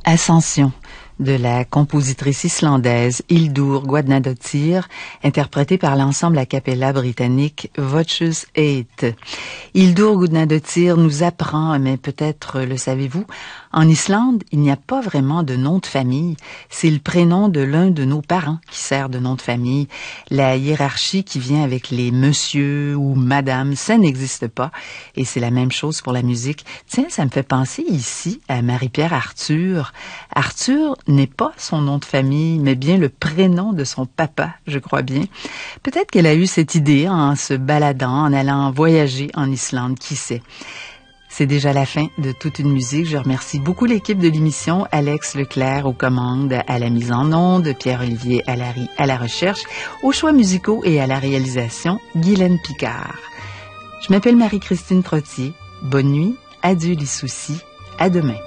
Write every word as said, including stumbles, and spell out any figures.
Ascension de la compositrice islandaise Hildur Guðnadóttir, interprétée par l'ensemble a cappella britannique Voices eight. Hildur Guðnadóttir nous apprend, mais peut-être le savez-vous, en Islande, il n'y a pas vraiment de nom de famille. C'est le prénom de l'un de nos parents qui sert de nom de famille. La hiérarchie qui vient avec les monsieur ou madame, ça n'existe pas. Et c'est la même chose pour la musique. Tiens, ça me fait penser ici à Marie-Pierre Arthur. Arthur n'est pas son nom de famille, mais bien le prénom de son papa, je crois bien. Peut-être qu'elle a eu cette idée en se baladant, en allant voyager en Islande, qui sait. C'est déjà la fin de Toute une musique. Je remercie beaucoup l'équipe de l'émission, Alex Leclerc aux commandes, à la mise en onde, Pierre-Olivier Allary à la recherche, aux choix musicaux et à la réalisation, Guylaine Picard. Je m'appelle Marie-Christine Trottier. Bonne nuit, adieu les soucis, à demain.